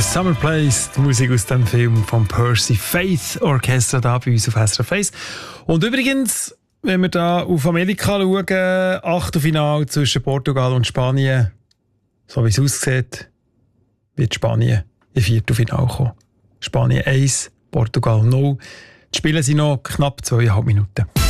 Summer Place, die Musik aus dem Film vom Percy Faith Orchestra da bei uns auf SRF 1. Und übrigens, wenn wir da auf Amerika schauen, Achtelfinale zwischen Portugal und Spanien, so wie es aussieht, wird Spanien im Viertelfinale kommen. Spanien 1, Portugal 0. Die Spiele sind noch knapp 2,5 Minuten.